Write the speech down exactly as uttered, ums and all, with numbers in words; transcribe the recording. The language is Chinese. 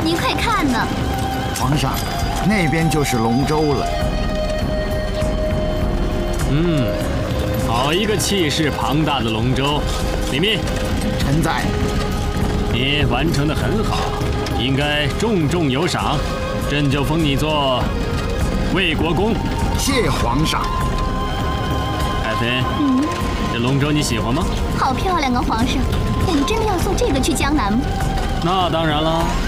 您快看呢！ 皇上，那边就是龙舟了。 嗯，好一个气势庞大的龙舟！李密， 臣在。 你完成得很好，应该重重有赏。朕就封你做魏国公。 谢皇上。 爱妃， 嗯， 这龙舟你喜欢吗？ 好漂亮啊，皇上！我们真的要坐这个去江南吗？ 那当然了。